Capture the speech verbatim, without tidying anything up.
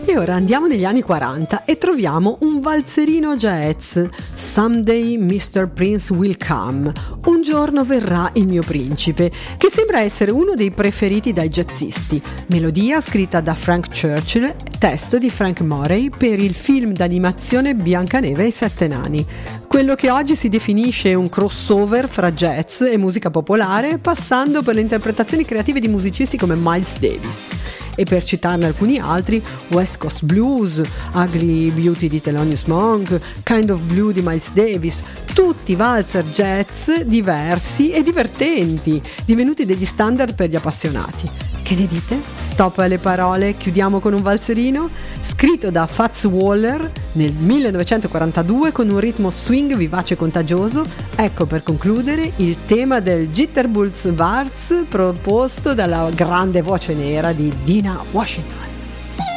E ora andiamo negli anni quaranta e troviamo un valzerino jazz, Someday mister Prince Will Come, un giorno verrà il mio principe, che sembra essere uno dei preferiti dai jazzisti, melodia scritta da Frank Churchill, testo di Frank Morey per il film d'animazione Biancaneve e i Sette Nani, quello che oggi si definisce un crossover fra jazz e musica popolare, passando per le interpretazioni creative di musicisti come Miles Davis. E per citarne alcuni altri, West Coast Blues, Ugly Beauty di Thelonious Monk, Kind of Blue di Miles Davis, tutti valzer jazz diversi e divertenti, divenuti degli standard per gli appassionati. Che ne dite? Stop alle parole, chiudiamo con un valzerino? Scritto da Fats Waller nel millenovecentoquarantadue con un ritmo swing vivace e contagioso, ecco per concludere il tema del Jitterbug Waltz proposto dalla grande voce nera di Dinah Washington.